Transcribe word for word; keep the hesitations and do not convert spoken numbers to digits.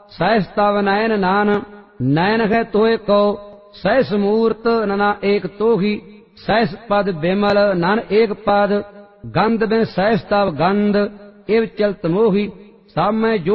सहस तव नयन नान, नयन है तोय को सहस मूर्त नना एक तोही, सहस पद बिमल नन एक पद, गंध बिन सहस तव गंध इव चलत मोही, सामय जो